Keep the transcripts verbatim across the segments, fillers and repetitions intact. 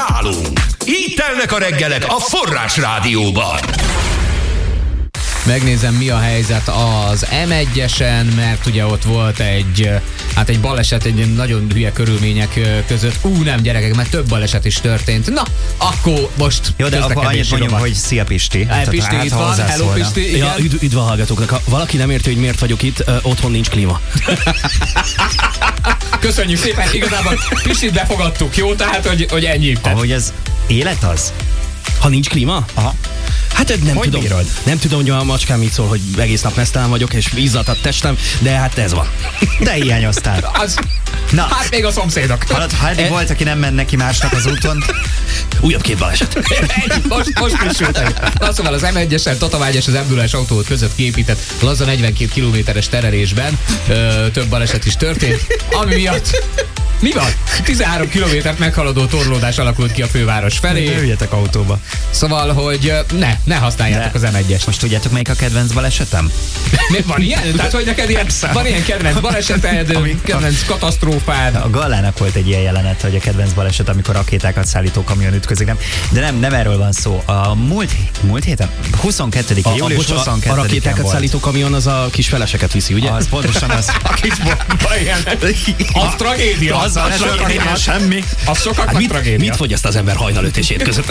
nálunk. Így telnek a reggelek a Forrás Rádióban. Megnézem, mi a helyzet az em egyesen, mert ugye ott volt egy, hát egy baleset, egy nagyon hülye körülmények között. Ú, nem gyerekek, mert több baleset is történt. Na, akkor most jó, de akkor annyit mondjam, hogy szia Pisti. Hát, Pisti hát, itt van, hello Pisti. Ja, üdv, üdv a hallgatóknak. Ha valaki nem érti, hogy miért vagyok itt, uh, otthon nincs klíma. Köszönjük szépen, igazából Pistit befogadtuk, jó? Tehát, hogy, hogy ennyi. Ahogy ez élet az? Ha nincs klíma? Aha. Hát nem hogy tudom, bírod? nem tudom, hogy a macskám mit szól, hogy egész nap meztelen vagyok, és izzadt a testem, de hát ez van. De hiányoztál. Az, Na. Hát még a szomszédok. Hallod, ha eddig e... volt, aki nem ment neki másnak az úton. Újabb két baleset. most most frissültek. Na szóval az em egyesen Tatavágy és az em nullás autót között kiépített laza negyvenkét kilométeres terelésben ö, több baleset is történt, ami miatt mi van? tizenhárom kilométert meghaladó torlódás alakult ki a főváros felé. Ne üljetek autóba. Szóval, hogy ne, ne használjátok de az em egyest. Most tudjátok, melyik a kedvenc balesetem? Van ilyen? Tehát, hogy neked ilyen, van ilyen kedvenc baleseted, ami, kedvenc katasztrófád? A Gallának volt egy ilyen jelenet, hogy a kedvenc baleset, amikor rakétákat szállító kamion ütközik. Nem, de nem, nem erről van szó. A múlt, múlt héten, huszonkettedikén, július huszonkettedikén a rakétákat volt. szállító kamion az a kis feleseket viszi, ugye? Az pontosan az. A kis bomba, igen. Az tragédia. Az a tragédia, semmi. Az sokaknak hát mit, tragédia. Mit fogyaszt az ember hajnal öt és hét között?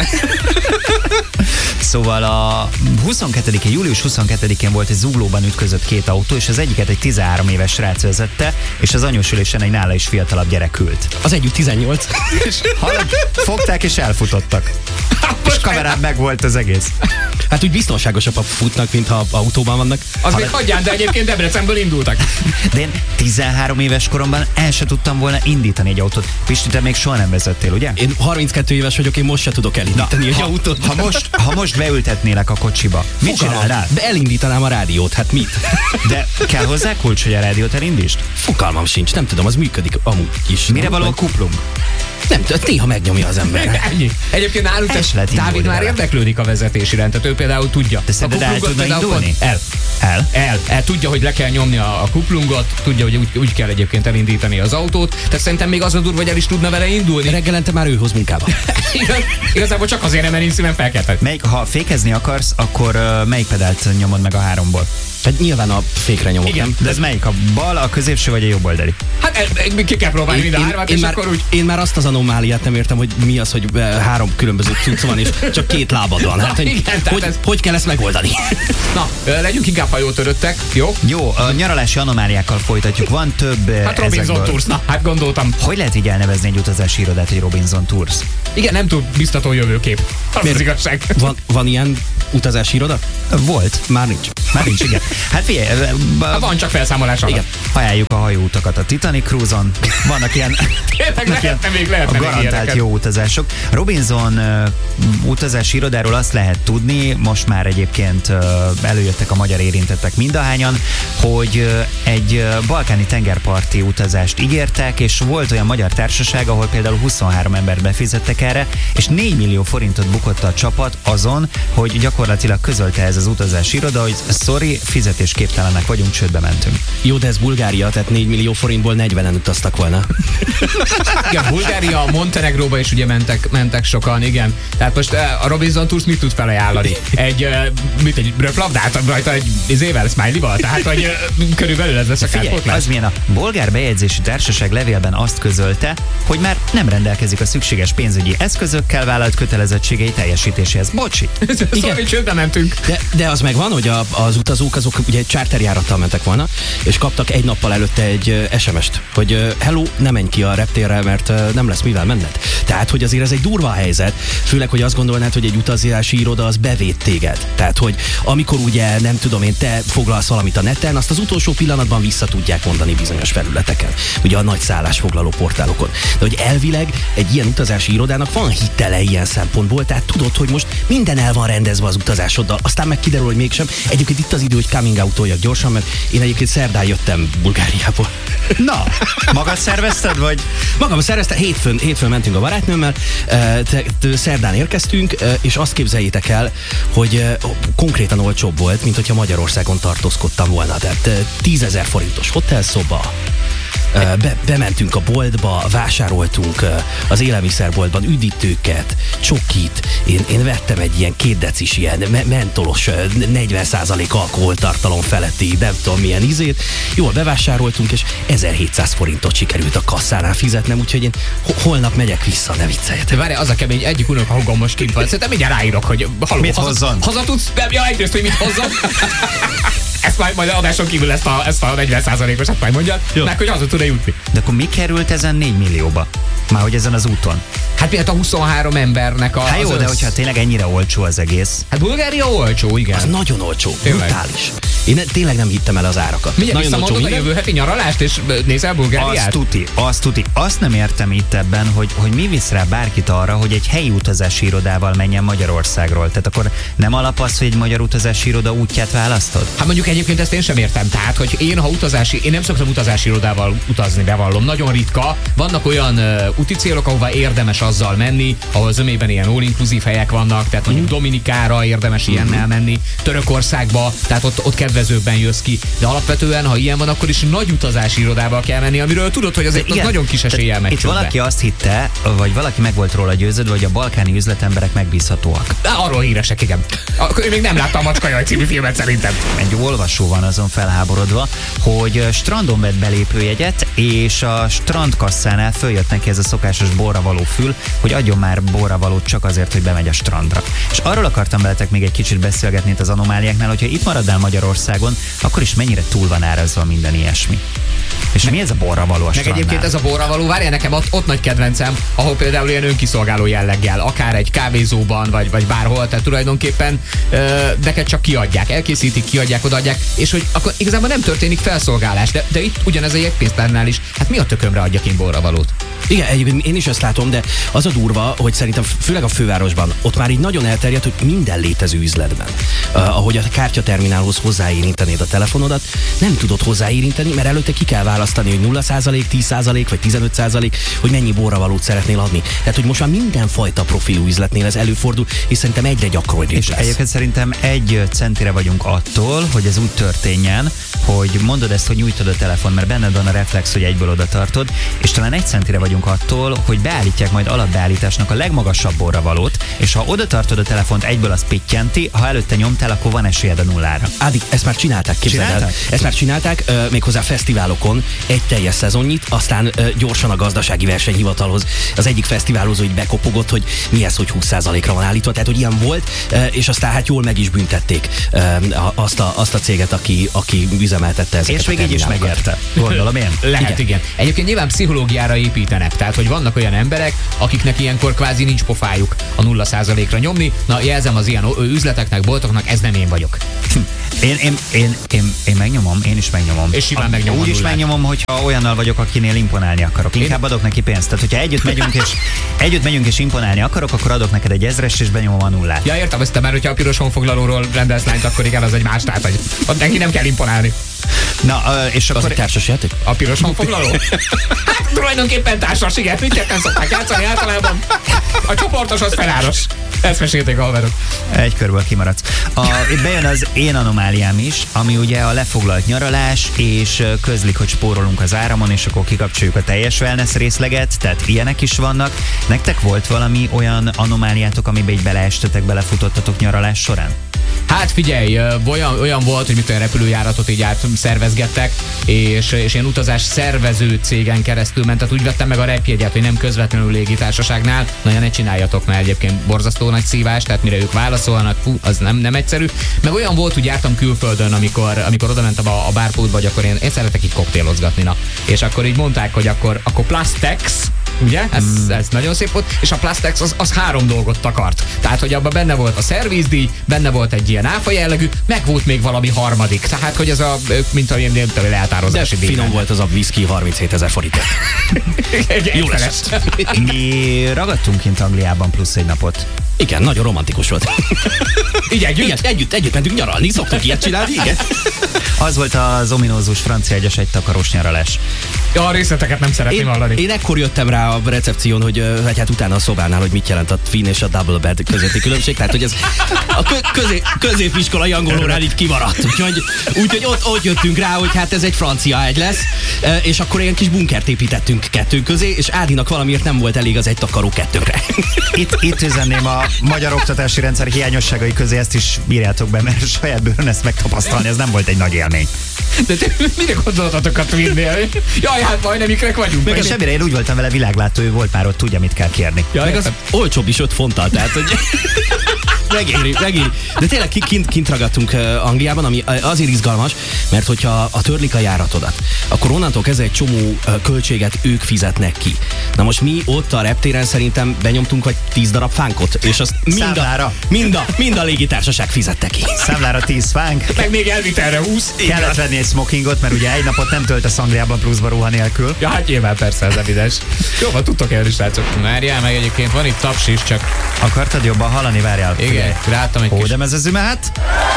Szóval a huszonkettedikén, július huszonkettedikén volt egy Zuglóban ütközött két autó, és az egyiket egy tizenhárom éves srác vezette, és az anyósülésen egy nála is fiatalabb gyerek ült. Az együtt tizennyolc. És hallod, fogták és elfutottak. És kamerán meg volt az egész. Hát úgy biztonságosabb futnak, mint ha autóban vannak. Az még hagyján, de egyébként Debrecenből indultak. De én tizenhárom éves koromban el se tudtam volna indítani egy autót. Pisti, te még soha nem vezettél, ugye? Én harminckettő éves vagyok, én most se tudok elindítani egy ha, autót. Ha most, ha most beültetnélek a kocsiba, mit csinálnál? De elindítanám a rádiót, hát mit? De kell hozzá kulcs, hogy a rádiót elindítsd? Fogalmam sincs, nem tudom, az működik amúgy is. Mire való a kuplung? Nem tudom, néha megnyomja az ember. Ennyi. Egyébként nálunk Dávid már érdeklődik a vezetés iránt, tehát ő például tudja. De szerinted el tudna indulni? El. El? El. El. Tudja, hogy le kell nyomni a, a kuplungot, tudja, hogy úgy, úgy kell egyébként elindítani az autót, tehát szerintem még az a durva, hogy el is tudna vele indulni. Reggelente már ő hoz munkába. Igaz, igazából csak azért nem elindsz, mert felkeltek. Melyik, ha fékezni akarsz, akkor uh, melyik pedált nyomod meg a háromból? Hát nyilván a fékre nyomok, igen, nem? De ez melyik? A bal, a középső vagy a jobb oldali? Hát el, ki kell próbálni mind a hármat, és már, akkor úgy... Én már azt az anomáliát nem értem, hogy mi az, hogy három különböző cucc van, és csak két lábad van. Hát, hogy, igen, hogy, ez... hogy kell ezt megoldani? Na, legyünk inkább hajótöröttek, jó? Jó, a nyaralási anomáliákkal folytatjuk. Van több Hát Robinson ezekből. Tours, na, hát gondoltam. Hogy lehet így elnevezni egy utazási irodát, hogy Robinson Tours? Igen, nem túl biztató jövőkép. Az az igazság. Van, van ilyen utazási iroda? Volt. Már nincs. Már nincs, igen. Hát figyelj, hát van csak felszámolás alatt. Igen. Ajánljuk a hajóutakat a Titanic Cruise-on. Vannak ilyen, Tényleg lehetne még, lehetne a garantált jó utazások. Robinson uh, utazási irodáról azt lehet tudni, most már egyébként uh, előjöttek a magyar érintettek mindahányan, hogy uh, egy uh, balkáni tengerparti utazást ígértek, és volt olyan magyar társaság, ahol például huszonhárom embert befizettek erre, és négy millió forintot bukott a csapat azon, hogy gyakorlatilag közölte ez az utazási iroda, hogy sorry, fizetésképtelenek vagyunk, csődbe mentünk. Jó, de ez Bulgária, tehát négy millió forintból negyvenen utaztak volna. Igen, Bulgária, Montenegróba is ugye mentek, mentek sokan, igen. Tehát most a Robinson Tours mit tud felajánlani? Egy, mit, egy röplabdát rajta egy izével, smiley-val? Tehát, hogy körülbelül ez lesz a kárpótlás. Az milyen, a bolgár bejegyzési társaság levélben azt közölte, hogy már nem rendelkezik a szükséges pénzügyi eszközökkel vállalt kötelezettségei teljesítéséhez. Bocsi. Szóval csődbe mentünk. De, de az megvan, hogy a, az utazók azok ugye egy charterjárattal mentek volna, és kaptak egy nappal előtte egy es em est, hogy hello, ne menj ki a reptérre, mert nem lesz mivel menned. Tehát, hogy azért ez egy durva helyzet, főleg, hogy azt gondolnád, hogy egy utazási iroda az bevéd téged. Tehát, hogy amikor ugye, nem tudom én, te foglalsz valamit a neten, azt az utolsó pillanatban vissza tudják mondani bizonyos felületeken. Ugye a nagy szállásfoglaló portálokon. De hogy elvileg egy ilyen utazási irodának van hitele ilyen szempontból, tehát tudod, hogy most minden el van rendezve az utazásoddal, aztán meg kiderül, hogy mégsem. Egyébként itt az idő, hogy coming out-oljak gyorsan, mert én egyébként szerdán jöttem Bulgáriából. Na, magad szervezted, vagy? Magam szerveztem, hétfőn, hétfőn mentünk a barátnőmmel, szerdán érkeztünk, és azt képzeljétek el, hogy konkrétan olcsóbb volt, mint hogyha Magyarországon tartózkodtam volna. Tehát tízezer forintos hotelszoba, Be, bementünk a boltba, vásároltunk az élelmiszerboltban üdítőket, csokit. Én, én vettem egy ilyen két decis ilyen me- mentolos negyven százalék alkoholtartalom feletti, nem tudom milyen ízét. Jól bevásároltunk, és ezerhétszáz forintot sikerült a kasszánál fizetnem, úgyhogy én holnap megyek vissza, ne vicceljetek. Várj, az a kemény, egyik unokahúgom most kint van. Szerintem mindjárt ráírok, hogy haló, mit haza, hozzon? haza tudsz? Nem, ja, egyrészt, hogy mit hozzon. Ezt majd, majd adáson kívül ezt a, ezt a negyven százalékosat majd mondja, meg hogy haza tud-e jutni. De akkor mi került ezen négy millióba? Már hogy ezen az úton? Hát miért a huszonhárom embernek a... Hát jó, az de össz... hogyha tényleg ennyire olcsó az egész. Hát Bulgária olcsó, igen. Az nagyon olcsó, Tényleg. brutális. Én ne, tényleg nem hittem el az árakat. Mindjárt Nagyon olcsó visszamondod a minden. jövő heti nyaralást, és nézel Bulgáriát? Azt tuti, azt tuti. Azt nem értem itt ebben, hogy, hogy mi visz rá bárkit arra, hogy egy helyi utazási irodával menjen Magyarországról. Tehát akkor nem alap az, hogy egy magyar utazási iroda útját választod? Hát mondjuk egyébként ezt én sem értem. Tehát, hogy én ha utazási, én nem szoktam utazási irodával utazni, bevallom. Nagyon ritka. Vannak olyan uh, úti célok, ahová érdemes azzal menni, ahol zömében ilyen all-inclusive helyek vannak, tehát mondjuk Dominikára érdemes ilyennel menni, Törökországba, tehát ott, ott kedvezőbben jössz ki. De alapvetően, ha ilyen van, akkor is nagy utazási irodába kell menni, amiről tudod, hogy azért az nagyon kis eséllyel megy Itt csődbe. valaki azt hitte, vagy valaki meg volt róla győződve, hogy a balkáni üzletemberek megbízhatóak. Á, arról híresek, igen. Akkor ő még nem látta a Macskajaj című filmet szerintem. Egy olvasó van azon felháborodva, hogy strandon vett belépőjegyet, és a strandkasszánál följött neki ez a szokásos borravaló fül, hogy adjon már borravalót csak azért, hogy bemegy a strandra. És arról akartam veletek még egy kicsit beszélgetni itt az anomáliáknál, hogyha itt maradnál Magyarországon, akkor is mennyire túl van árazva minden ilyesmi. És mi ez a borravaló a Meg strandnál? egyébként ez a borravaló, várjál, nekem ott, ott nagy kedvencem, ahol például ilyen önkiszolgáló jelleggel, akár egy kávézóban, vagy, vagy bárhol, tehát tulajdonképpen ö, neked csak kiadják, elkészítik, kiadják, odaadják, és hogy akkor igazából nem történik felszolgálás, de, de itt ugyanez a jegypénztárnál is, hát mi a tökömre adjak én borravalót? Igen, egyébként én is ezt látom, de az a durva, hogy szerintem főleg a fővárosban ott már így nagyon elterjedt, hogy minden létező üzletben, uh, ahogy a kártyaterminálhoz hozzáérintenéd a telefonodat, nem tudod hozzáérinteni, mert előtte ki kell választani, hogy nulla százalék, tíz százalék vagy tizenöt százalék, hogy mennyi borravalót szeretnél adni. Tehát, hogy most már mindenfajta profilú üzletnél ez előfordul, és szerintem egyre gyakoribb És lesz. egyébként szerintem egy centire vagyunk attól, hogy ez úgy történjen, hogy mondod ezt, hogy nyújtod a telefon, mert benned van a reflex, hogy egyből oda tartod, és talán egy centire vagyunk attól, hogy beállítják majd alapbeállításnak a legmagasabb borravalót, és ha oda tartod a telefont, egyből az pittyenti, ha előtte nyomtál, akkor van esélyed a nullára. Ádi, ezt már csinálták, képzeld el. Csinálták? Ezt már csinálták, uh, méghozzá fesztiválokon egy teljes szezonnyit, aztán uh, gyorsan a gazdasági versenyhivatalhoz az egyik fesztiválozó így bekopogott, hogy mi ez, hogy húsz százalékra van állítva, tehát hogy ilyen volt, uh, és aztán hát jól meg is büntették uh, azt, a, azt a céget, aki, aki üzemeltette ezeket És a még így is terminálokat. megérte. Gondolom én. Lehet, igen. igen. Egyébként nyilván pszichológiára építenek, tehát hogy vannak olyan emberek, akiknek ilyenkor kvázi nincs pofájuk a nulla százalékra nyomni. Na, jelzem az ilyen üzleteknek, boltoknak, ez nem én vagyok. Én, én, én, én, én megnyomom, én is megnyomom. És simán megnyomom Úgy a is nullát. megnyomom, hogyha olyannal vagyok, akinél imponálni akarok. Inkább Én- adok neki pénzt. Tehát, hogyha együtt megyünk, és együtt megyünk és imponálni akarok, akkor adok neked egy ezrest, és benyomom a nullát. Ja, értem, ezt már, hogyha a piros honfoglalóról rendelsz lányt, akkor igen, az egy más, tehát hogy ott neki nem kell imponálni. Na, ö, és Az akkor... egy társas játék? A piros honfoglaló? Hát tulajdonképpen társas, igen, mit ketten szokták játszani általában. A csoportos az feláros. Ezt mesélték a haverok. Egy körből kimaradsz. A, itt bejön az én anomáliám is, ami ugye a lefoglalt nyaralás, és ö, közlik, hogy spórolunk az áramon, és akkor kikapcsoljuk a teljes wellness részleget, tehát ilyenek is vannak. Nektek volt valami olyan anomáliátok, amiben így beleestetek, belefutottatok nyaralás során? Hát figyelj, ö, olyan, olyan volt, hogy mit olyan repülőjáratot így át szervezgettek, és, és ilyen utazás szervező cégen keresztül ment, tehát úgy vettem meg a repjegyet, hogy nem közvetlenül légitársaságnál. Na, ne csináljatok, mert egyébként borzasztó nagy szívás, tehát mire ők válaszolnak, fú, az nem, nem egyszerű. Meg olyan volt, hogy jártam külföldön, amikor, amikor oda mentem a, a bárpultba, hogy akkor én, én szeretek így koktélozgatni, na. És akkor így mondták, hogy akkor, akkor Plastex, ugye? Ez, ez nagyon szép volt. És a Plastex az, az három dolgot takart. Tehát, hogy abban benne volt a szervizdíj, benne volt egy ilyen áfa jellegű, meg volt még valami harmadik. Tehát, hogy ez a, mint a ilyen De leeltározási díj. finom volt az a whisky harminchét ezer forintért. Jó lesz. Mi ragadtunk kint Angliában plusz egy napot. Igen, nagyon romantikus volt. Így együtt? Igen, együtt, együtt mentünk nyaralni, szoktunk ilyet csinálni, igen. Az volt az ominózus francia egyes egy takarós nyaralás. Ja, a részleteket nem szeretném Én, hallani. én ekkor jöttem rá a recepción, hogy ö, hát, hát utána a szobánál, hogy mit jelent a twin és a double bed közötti különbség. Tehát, hogy ez a kö, közé, középiskolai angol órán így kimaradt. Úgyhogy, úgyhogy ott, ott jöttünk rá, hogy hát ez egy francia egy lesz. És akkor ilyen kis bunkert építettünk kettő közé, és Ádinak valamiért nem volt elég az egy takaró kettőnkre. Itt, itt üzenném a magyar oktatási rendszer hiányosságai közé, ezt is írjátok be, mert saját bőrön ezt megtapasztalni, ez nem volt egy nagy élmény. De te mire gondoltatok a Twinnél? Jaj, hát majdnem ikrek vagyunk. Meg a semmire, én úgy voltam vele világlátó, ő volt már ott, tudja, mit kell kérni. Ja, Meg az olcsóbb is öt fonttal, tehát hogy megéri, megéri. De tényleg kint, kint ragadtunk uh, Angliában, ami azért izgalmas, mert hogyha a törlik a járatodat, akkor onnantól kezdve egy csomó uh, költséget ők fizetnek ki. Na most mi ott a reptéren szerintem benyomtunk vagy tíz darab fánkot, és azt mind a, mind a, mind a légitársaság fizette ki. Számlára tíz fánk. Meg még elvitelre húsz. Kellett venni egy smokingot, mert ugye egy napot nem töltesz Angliában pluszba ruha nélkül. Ja, hát nyilván persze, ez evidens. Jó, van, tudtok elni, srácok. Várjál meg, egyébként van itt taps is, csak... Akartad jobban hallani? Várjál. Igen, ráadtam egy Ó, kis... de ez az ümehet?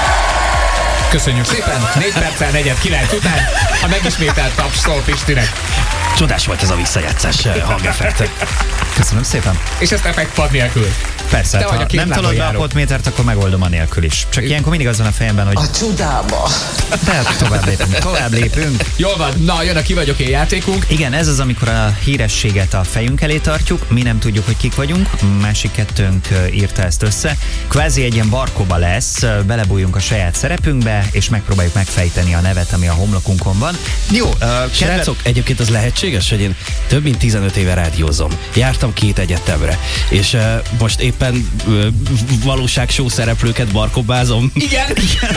Köszönjük szépen, négy perccel negyed kilenc után a megismételt taps szól Pistinek. Csodás volt ez a visszajátszás hangeffekt. Köszönöm szépen. És ezt effektpad nélkül. Persze, Te vagy ha a két nem lábon tolod be a járó. potmétert, akkor megoldom a nélkül is. Csak ilyenkor mindig az van a fejemben, hogy... A csodába! Tehát tovább lépünk. Tovább lépünk. Jól van, na jön a Ki vagyok én játékunk. Igen, ez az, amikor a hírességet a fejünk elé tartjuk, mi nem tudjuk, hogy kik vagyunk, másik kettőnk írta ezt össze. Kvázi egy ilyen barkóba lesz, belebújunk a saját szerepünkbe, és megpróbáljuk megfejteni a nevet, ami a homlokunkon van. Jó, uh, Srácok, egyébként az lehetséges, hogy én több mint tizenöt éve rádiózom. Jártam két egyetemre, és uh, most éppen uh, valóságshow szereplőket barkobázom. Igen.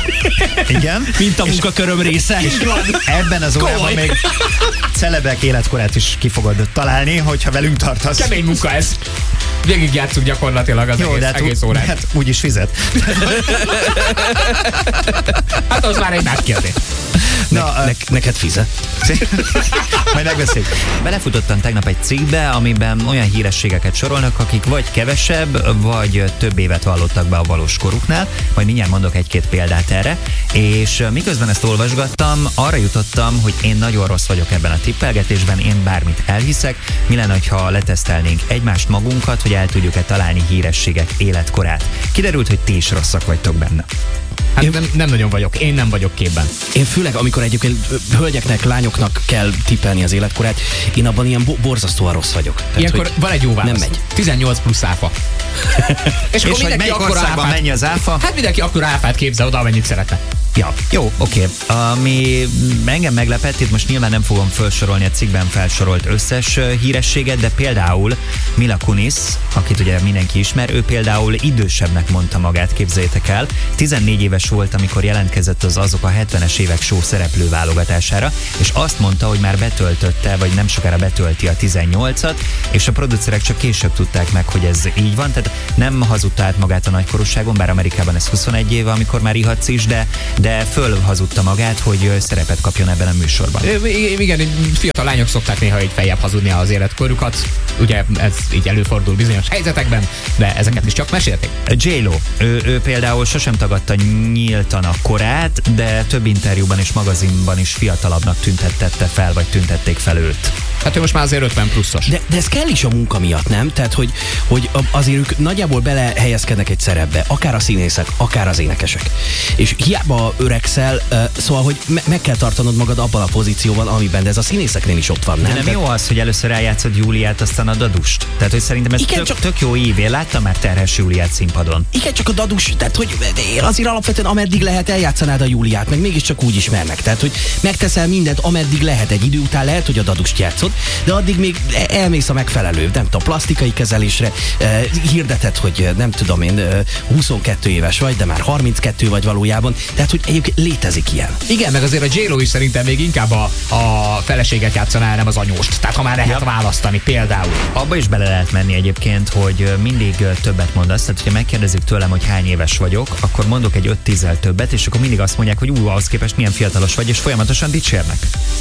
igen. Mint a munkaköröm része. És ebben az órában Komoly. még celebek életkorát is ki fogod találni, hogyha velünk tartasz. Kemény munka ez. Végig játszunk gyakorlatilag az Jó, egész, de hát, egész órát. hát úgyis fizet. Hát az már egy más kérdés. Ne, Na, ne, neked fizet. majd megbeszéljük. Belefutottam tegnap egy cikkbe, amiben olyan hírességeket sorolnak, akik vagy kevesebb, vagy több évet vallottak be a valós koruknál. Majd mindjárt mondok egy-két példát erre. És miközben ezt olvasgattam, arra jutottam, hogy én nagyon rossz vagyok ebben a tippelgetésben, én bármit elhiszek. Mi lenne, ha letesztelnénk egymást, magunkat, hogy el tudjuk-e találni hírességek életkorát. Kiderült, hogy ti is rosszak vagytok benne. Hát én... nem, nem nagyon vagyok, én nem vagyok képben. Én főleg, amikor egyébként hölgyeknek, lányoknak kell tippelni az életkorát, én abban ilyen bo- borzasztóan rossz vagyok. Tehát, Ilyenkor hogy van egy jó válasz. nem megy. tizennyolc plusz áfa. És, És hogy melyik országban áfát, mennyi az áfa? hát mindenki akkor áfát képzel oda, amennyit szeretne. Ja, jó, oké. Ami engem meglepett, itt most nyilván nem fogom felsorolni a cikkben felsorolt összes uh, hírességet, de például Mila Kunis, akit ugye mindenki ismer, ő például idősebbnek mondta magát, képzeljétek el. tizennégy éves volt, amikor jelentkezett az azok a hetvenes évek show szereplő válogatására, és azt mondta, hogy már betöltötte, vagy nem sokára betölti a tizennyolcat, és a producerek csak később tudták meg, hogy ez így van, tehát nem hazudta át magát a nagykorúságon, bár Amerikában ez huszonegy éve, amikor már ihatsz is, de, de fölhazudta magát, hogy szerepet kapjon ebben a műsorban. Igen, fiatal lányok szokták néha így feljebb hazudni az életkorukat. Ugye ez így előfordul bizonyos helyzetekben, de ezeket is csak mesélték. J-Lo, ő, ő például sosem tagadta nyíltan a korát, de több interjúban és magazinban is fiatalabbnak tüntettette fel, vagy tüntették fel őt. Hát ő most már azért ötven pluszos. De, de ez kell is a munka miatt, nem? Tehát, hogy, hogy azért ők nagyjából belehelyezkednek egy szerepbe, akár a színészek, akár az énekesek. És hiába öregszel, szóval, hogy me- meg kell tartanod magad abban a pozícióban, amiben, de ez a színészeknél is ott van, nem? De nem Tehát... jó az, hogy először eljátszod Júliát, aztán a Dadust. Tehát, hogy szerintem ez Igen, tök, csak- tök jó ív. Én láttam már terhes Júliát színpadon. Igen, csak a dadus, tehát hogy én azért alapvetően ameddig lehet eljátszanád a Júliát, meg mégiscsak úgy ismernek. Tehát, hogy megteszel mindent, ameddig lehet, egy idő után lehet, hogy a dadust játszod, de addig még elmész a megfelelő, nem tudom, plastikai kezelésre, eh, hirdeted, hogy nem tudom én, eh, huszonkettő éves vagy, de már harminckettő vagy valójában, tehát, hogy egyébként létezik ilyen. Igen, meg azért a J-Lo is szerintem még inkább a, a feleséget játszaná, nem az anyóst. Tehát ha már lehet Ja. választani például. Abba is bele lehet menni egyébként, hogy mindig többet mondasz. Tehát, hogyha megkérdezik tőlem, hogy hány éves vagyok, akkor mondok egy öt-tízzel többet, és akkor mindig azt mondják, hogy ú, ahhoz képest milyen fiatalos vagy, és folyamatosan dicsérnek.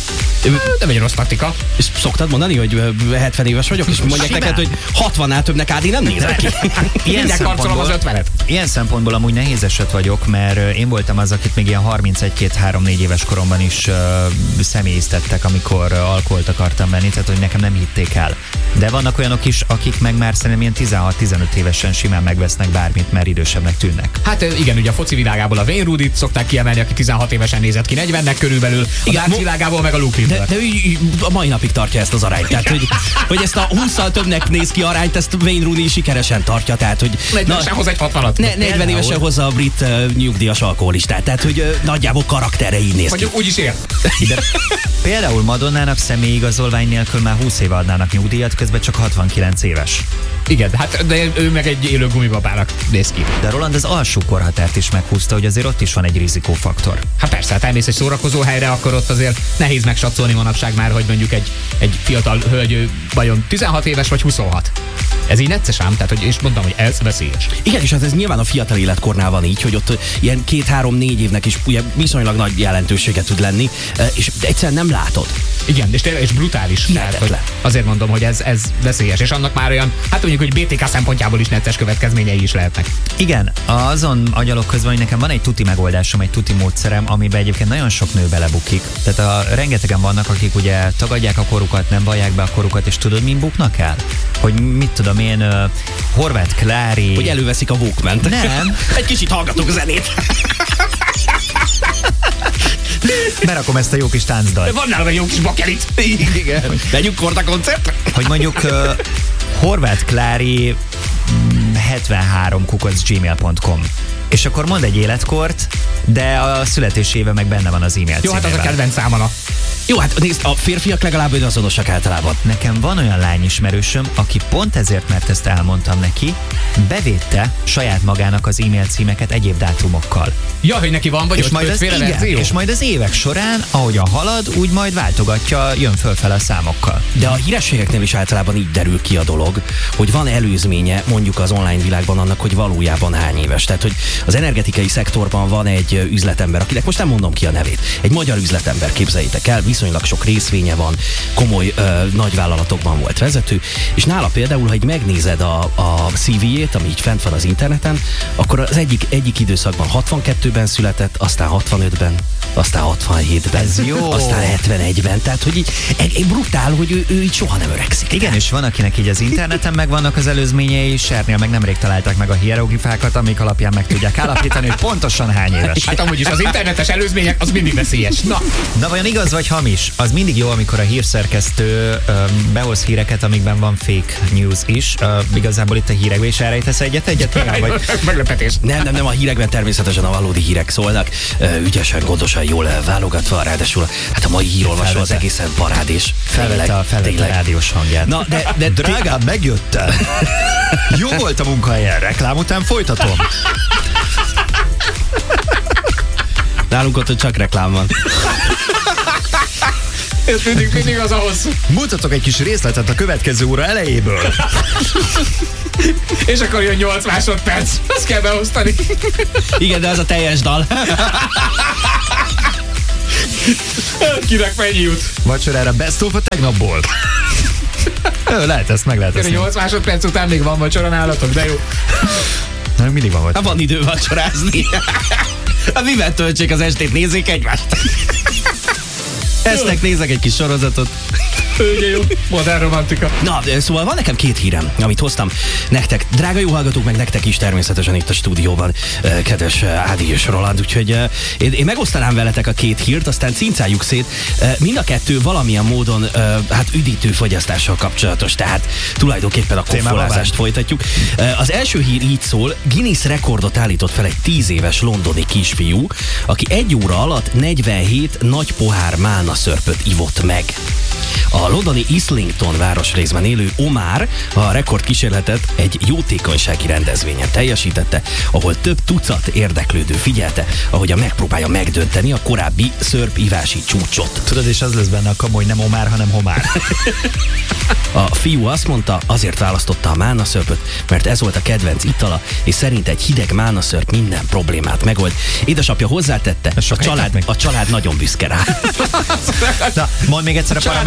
Nem egy rossz taktika. És szoktad mondani, hogy eh, hetven éves vagyok, és mondják Simán. neked, hogy hatvannál többnek Ádi nem nézel ki. Ilyen Mindjárt karcolom az szempontból, ötvenet. ilyen szempontból amúgy nehéz eset vagyok, mert én voltam az, aki itt még ilyen harmincegy-két-három-négy éves koromban is uh, személyiztettek, amikor uh, alkoholt akartam venni, tehát hogy nekem nem hitték el. De vannak olyanok is, akik meg már szerintem ilyen tizenhat-tizenöt évesen simán megvesznek bármit, mert idősebbnek tűnnek. Hát igen, ugye a foci világából a Wayne Rooney-t szokták kiemelni, aki tizenhat évesen nézett ki, negyvennek körülbelül, a Igen, darts mo- világából meg a Luke De, Rimmer. de ő a mai napig tartja ezt az arányt. Tehát, hogy, hogy ezt a hússzal többnek néz ki arányt, ezt Wayne Rooney sikeresen tartja. Tehát, hogy negyvenesen hoz egy hatvanat. Ne, negyven évesen hozza a brit uh, nyugdíjas alkoholistát. Tehát, hogy uh, nagyjából karaktere így néz ki. Mondjuk úgy is ér. De például Madonnának személyigazolvány nélkül már húsz éve adnának nyugdíjat, közben csak hatvankilenc éves. Igen, hát de ő meg egy élő gumibabának néz ki. De Roland az alsó korhatárt is meghúzta, hogy azért ott is van egy rizikófaktor. Hát persze, hát elmész egy szórakozó helyre, akkor ott azért nehéz megsatszolni manapság már, hogy mondjuk egy, egy fiatal hölgy vajon tizenhat éves vagy huszonhat. Ez így necces ám, tehát hogy, és mondtam, hogy ez veszélyes. Igen, és hát ez nyilván a fiatal életkornál van így, hogy ott ilyen két-három-négy évnek is ugye viszonylag nagy jelentősége tud lenni, és egyszerűen nem látod. Igen, és tényleg és brutális. Tehát, hogy azért mondom, hogy ez, ez veszélyes, és annak már olyan, hát mondjuk, hogy bé té ká szempontjából is necces következményei is lehetnek. Igen, azon agyalok közben, hogy nekem van egy tuti megoldásom, egy tuti módszerem, amiben egyébként nagyon sok nő belebukik. Tehát a, rengetegen vannak, akik ugye tagadják a korukat, nem vallják be a korukat, és tudod, min buknak el? Hogy mit tudom én, uh, Horváth Klári... Hogy előveszik a Walkman-t. Nem. Egy kicsit hallgatok zenét. Berakom ezt a jó kis táncdalt. Van nálam egy jó kis bakelit. Igen. Megyünk Korda koncertre? Hogy mondjuk uh, Horváth Klári hetvenhárom kukac gmail pont com. És akkor mond egy életkort, de a születési éve meg benne van az e-mail Jó, hát az a címével. kedvenc számana. Jó, hát nézd, a férfiak legalább önazonosak általában. Nekem van olyan lányismerősöm, aki pont ezért, mert ezt elmondtam neki, bevédte saját magának az e-mail címeket egyéb dátumokkal. Ja, hogy neki van, vagy És ott majd, az, ötféle igen, verzió? és majd az évek során, ahogyan halad, úgy majd váltogatja, jön fölfele a számokkal. De a hírességeknél is általában így derül ki a dolog, hogy van előzménye mondjuk az online világban annak, hogy valójában hány éves. Tehát, hogy az energetikai szektorban van egy üzletember, akinek most nem mondom ki a nevét. Egy magyar üzletember, képzeljétek el, viszonylag sok részvénye van, komoly ö, nagyvállalatokban volt vezető, és nála például, ha így megnézed a, a cé vé-jét, ami így fent van az interneten, akkor az egyik, egyik időszakban hatvankettőben született, aztán hatvanötben, aztán hatvanhétben, Ez jó. aztán hetvenegyben, tehát hogy így egy, egy brutál, hogy ő, ő így soha nem öregszik. Igen, és van, akinek így az interneten megvannak az előzményei, Sernél meg nemrég találták meg a hieroglifákat, amik alapján meg tudják állapítani, hogy pontosan hány éves. Hát amúgy is az internetes előzmények, az mindig veszélyes. Na, Na vajon igaz vagy hamis? Az mindig jó, amikor a hírszerkesztő um, behoz híreket, amikben van fake news is. Uh, igazából itt a hírekbe is elrejtesz egyet, egyet nyilván, vagy... meglepetés. Nem, nem, nem, a hírekben természetesen a valódi hírek szólnak, ö, ügyesen, gondosan, jól válogatva, ráadásul hát a mai hírolvasó az Felvette. egészen parádés. Felvette a, felvette a rádiós hangját. Na, de, de Drágám, megjöttem. Jó volt a munkahelyen, reklám után folytatom. nálunk ott csak reklám van. Ez mindig, mindig az ahhoz. Mutatok egy kis részletet a következő óra elejéből. És akkor jön nyolc másodperc. Azt kell beosztani. Igen, de az a teljes dal. Kinek mennyi jut? Vacsorára best of a tegnapból. Ö, lehet ezt, meg lehet ezt. nyolc másodperc után még van vacsora nálatok, de jó. Na, mindig van Hát vacsora. van idő vacsorázni. Hát mivel töltsék az estét, nézzék egymást. Esznek, nézek egy kis sorozatot. Ugye jó. Modern romantika. Na, szóval van nekem két hírem, amit hoztam nektek. Drága jó hallgatók, meg nektek is természetesen itt a stúdióban, eh, kedves eh, Ádi és Roland, úgyhogy eh, én, én megosztanám veletek a két hírt, aztán cincáljuk szét. Eh, mind a kettő valamilyen módon eh, hát üdítő fogyasztással kapcsolatos, tehát tulajdonképpen a koffolázást folytatjuk. Eh, az első hír így szól, Guinness rekordot állított fel egy tíz éves londoni kisfiú, aki egy óra alatt negyvenhét nagy pohár málna szörpöt ivott meg. A londoni Islington városrészben élő Omar a rekordkísérletet egy jótékonysági rendezvényen teljesítette, ahol több tucat érdeklődő figyelte, ahogy a megpróbálja megdönteni a korábbi szörpívási csúcsot. Tudod, és az lesz benne a kamu, hogy nem Omar, hanem Homár. A fiú azt mondta, azért választotta a málnaszörpöt, mert ez volt a kedvenc itala, és szerint egy hideg málnaszörp minden problémát megold. Édesapja hozzátette, a család, a család nagyon büszke rá. Na, mondd még egyszer a Családban paramétereket.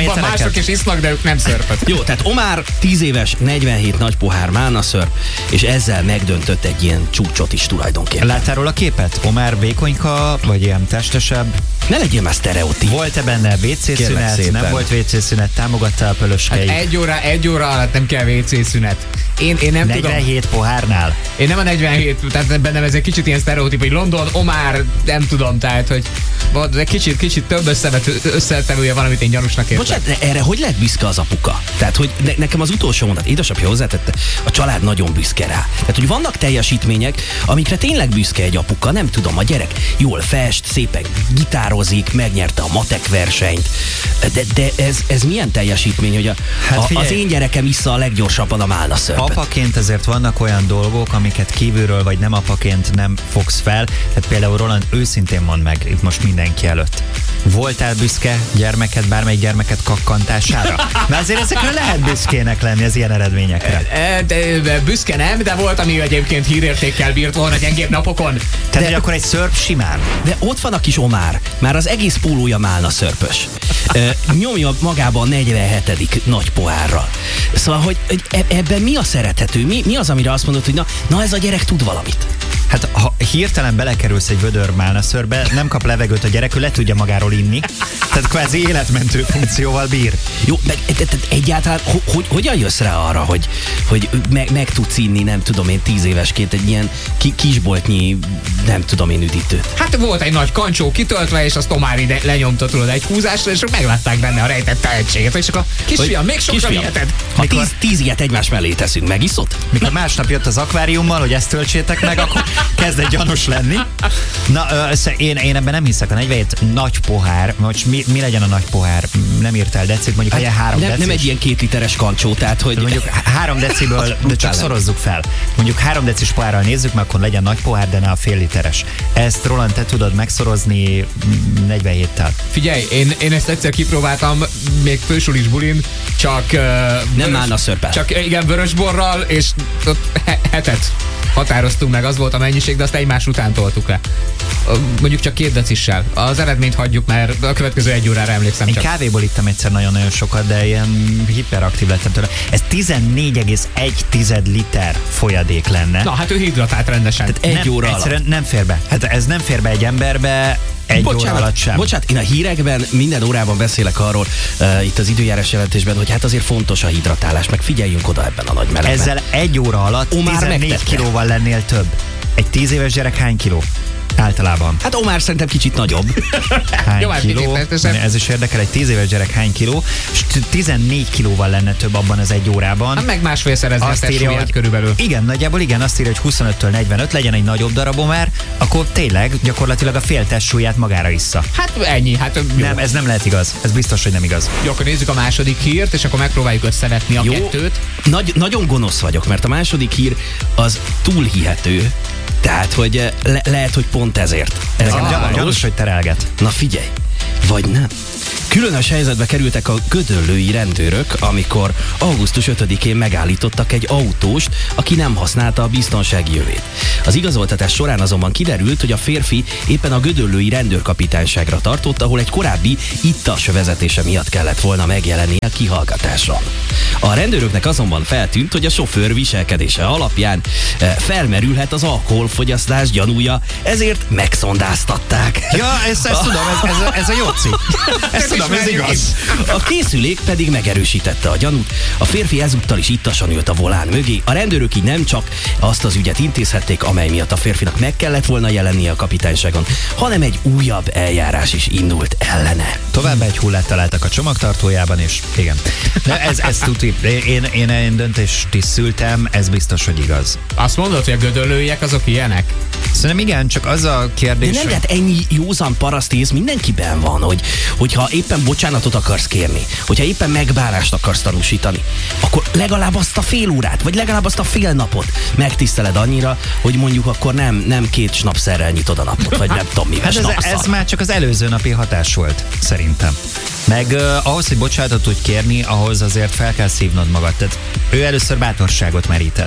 mások is isznak, de ők nem szörpöt. Jó, tehát Omar tíz éves, negyvenhét nagy pohár málna szörp, és ezzel megdöntött egy ilyen csúcsot is tulajdonképpen. Láttál róla a képet? Omar vékonyka, vagy ilyen testesebb? Ne legyél már sztereotíp. Volt-e benne vé cé Kérlek szünet? szépen. Nem volt vé cé szünet? Támogatta a pölöskeit? Hát egy óra, egy óra alatt nem kell vé cé szünet. Én, én nem tudom. negyvenhét pohárnál? Én nem a negyvenhét, tehát bennem ez egy kicsit ilyen sztereotíp, hogy London, Omar, nem tudom, tehát, hogy van, egy kicsit, kicsit több összevető, összetevője van, amit én gyanúsnak értek. Bocsánat, de erre hogy lehet büszke az apuka? Tehát, hogy ne, nekem az utolsó mondat, édesapja hozzátette, a család nagyon büszke rá. Tehát, hogy vannak teljesítmények, amikre tényleg büszke egy apuka, nem tudom, a gyerek jól fest, szépen gitározik, megnyerte a matek versenyt, de, de ez, ez milyen teljesítmény, hogy a, Hát a, figyelj. az én gyerekem issza a leggyorsabban a málna szörpet. Apaként azért vannak olyan dolgok, amiket kívülről vagy nem apaként nem fogsz fel. Tehát például Roland, őszintén mondd meg itt most mindenki előtt. Voltál büszke gyermeked, bármelyik gyermeked kakkantására? Mert azért ezekre lehet büszkének lenni, az ilyen eredményekre. E, de, de büszke nem, de volt, ami egyébként hírértékkel bírt volna gyengébb napokon. Tehát, hogy akkor egy szörp simán. De ott van a kis Omar, már az egész pólója málna szörpös. Ö, nyomja magába a negyvenhetedik nagy pohárral. Szóval, hogy hogy e- ebben mi a szerethető? Mi, mi az, amire azt mondod, hogy na, na ez a gyerek tud valamit? Hát ha hirtelen belekerülsz egy vödör málnaszörbe, nem kap levegőt a gyerek, ő le tudja magáról inni. Tehát kvázi életmentő funkcióval bír. Jó, meg e- e- egyáltalán ho- hogy, hogyan jössz rá arra, hogy, hogy meg, meg tudsz inni, nem tudom én, tíz évesként egy ilyen ki- kisboltnyi, nem tudom én, üdítőt? Hát volt egy nagy kancsó kitöltve, és azt Omar ide lenyomta tudod egy húzásra, és meglátták benne a rejtett tehetséget. És akkor kisfiam, még sokra Kisfiam, viheted. ha Mikor- tíz, tíz ilyet egymás mellé teszünk, megiszod? Mikor másnap jött az akváriummal, hogy ezt töltsétek meg, akkor kezdett gyanús lenni. Na, ö, én, én ebben nem hiszek. A negyvenhét nagy pohár, most mi, mi legyen a nagy pohár? Nem írtál decit, mondjuk legyen három nem, decis. nem egy ilyen két literes kancsó, tehát hogy... Mondjuk három deciből, de csak brutál. szorozzuk fel. Mondjuk három decis pohárral nézzük, mert akkor legyen nagy pohár, de ne a fél literes. Ezt, Roland, te tudod megszorozni negyvenhéttel. Figyelj, én, én ezt egyszer kipróbáltam, még fősulis bulin, csak... Uh, Nem málna szörppel. Csak uh, igen, vörösborral, és ott he- hetet határoztunk meg, az volt a mennyiség, de azt egymás után toltuk le. Uh, mondjuk csak két decissel. Az eredményt hagyjuk, mert a következő egy órára emlékszem Én csak. kávéból ittam egyszer nagyon-nagyon sokat, de ilyen hiperaktív lettem tőle. Ez tizennégy egész egy liter folyadék lenne. Na, hát ő hidratált rendesen. Egy nem, óra alatt. egyszerűen nem fér be. Hát ez nem fér be egy emberbe egy óra alatt sem. Bocsánat, én a hírekben minden órában beszélek arról, uh, itt az időjárás jelentésben, hogy hát azért fontos a hidratálás, meg figyeljünk oda ebben a nagy melegben. Ezzel egy óra alatt Omar tizennégy megtette. kilóval lennél több. Egy tíz éves gyerek hány kiló? Általában. Hát Omar szerintem kicsit nagyobb. Hány Jó, hát kiló? figyelj, Ez is érdekel, egy tíz éves gyerek hány kiló, és tizennégy kilóval lenne több abban az egy órában. Hát meg másfél szerezni a Azt írja, testsúlyát hogy körülbelül. igen, nagyjából igen, azt írja, hogy huszonöttől negyvenöt legyen egy nagyobb darab Omar, akkor tényleg gyakorlatilag a fél testsúlyát magára issza. Hát ennyi, hát jó. Nem, ez nem lehet igaz. Ez biztos, hogy nem igaz. Jó, akkor nézzük a második hírt, és akkor megpróbáljuk összevetni a Jó. kettőt. Nagy, nagyon gonosz vagyok, mert a második hír az túl hihető. Tehát, hogy eh, le, lehet, hogy pont ezért. Ez Nekem nem gyanús, valós. hogy terelget. Na figyelj, vagy nem. Különös helyzetbe kerültek a gödöllői rendőrök, amikor augusztus ötödikén megállítottak egy autóst, aki nem használta a biztonsági jövét. Az igazoltatás során azonban kiderült, hogy a férfi éppen a gödöllői rendőrkapitányságra tartott, ahol egy korábbi ittas vezetése miatt kellett volna megjelennie a kihallgatáson. A rendőröknek azonban feltűnt, hogy a sofőr viselkedése alapján eh, felmerülhet az alkoholfogyasztás gyanúja, ezért megszondáztatták. Ja, ezt, ezt tudom, ez, ez, ez a jóci. Ezt tudom, ez igaz. A készülék pedig megerősítette a gyanút. A férfi ezúttal is ittasan ült a volán mögé. A rendőrök így nem csak azt az ügyet intézhették, amely miatt a férfinak meg kellett volna jelennie a kapitányságon, hanem egy újabb eljárás is indult ellene. Továbbá egy hullát találtak a csomagtartójában, és igen. De ez, ez tuti. Én, én, én döntést is szültem, ez biztos, hogy igaz. Azt mondod, hogy a gödöllőiek azok ilyenek? Szerintem igen, csak az a De kérdés, nem hogy... lehet ennyi józan parasztész mindenkiben van, hogy, hogyha éppen bocsánatot akarsz kérni, hogyha éppen megbánást akarsz tanúsítani, akkor legalább azt a fél órát, vagy legalább azt a fél napot megtiszteled annyira, hogy mondjuk akkor nem, nem két snapszerrel nyitod a napot, vagy nem tudom mivel Hát ez, snapszal. ez már csak az előző napi hatás volt, szerintem. Meg uh, ahhoz, hogy bocsánatot tudj kérni, ahhoz azért fel kell szívnod magad. Tehát ő először bátorságot merített.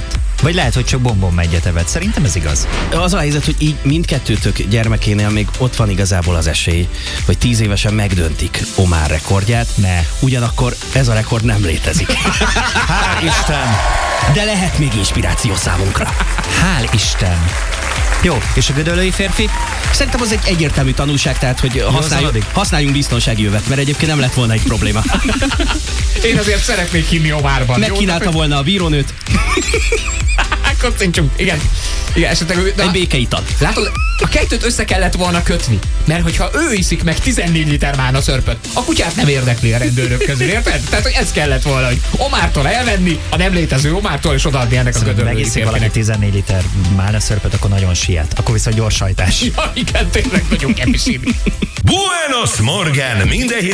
Vagy lehet, hogy csak bombon megyet evett. Szerintem ez igaz. Az a helyzet, hogy így mindkettőtök gyermekénél még ott van igazából az esély, hogy tíz évesen megdöntik Omar rekordját. Ne. Ugyanakkor ez a rekord nem létezik. Hál' Isten! De lehet még inspiráció számunkra. Hál' Isten! Jó, és a gödöllői férfi? Szerintem az egy egyértelmű tanulság, tehát hogy használjuk, zaladik? használjunk biztonsági jövet, mert egyébként nem lett volna egy probléma. Én azért szeretnék hinni Omárban. Megkínálta volna a bírónőt. Kocincsunk, igen. Igen, esetleg ő... Egy békeital. Látod, a kettőt össze kellett volna kötni. Mert hogyha ő iszik meg tizennégy liter mána szörpöt, a kutyát nem érdekli a rendőrök közül, érted? Tehát, hogy ez kellett volna, hogy Omártól elvenni, a nem létező Omártól, és odaadni ennek a gödöllői Megiszik valaki férfinek. tizennégy liter málna szörpöt, akkor nagyon siet. Akkor viszont gyors sajtás. Ja, igen, tényleg nagyon kepisíni. Buenos Morgan, minden